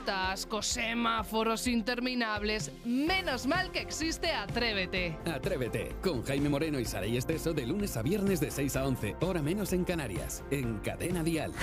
atascos, semáforos interminables. Menos mal que existe Atrévete. Atrévete, con Jaime Moreno y Saray Esteso de lunes a viernes de 6 a 11, hora menos en Canarias, en Cadena Dial.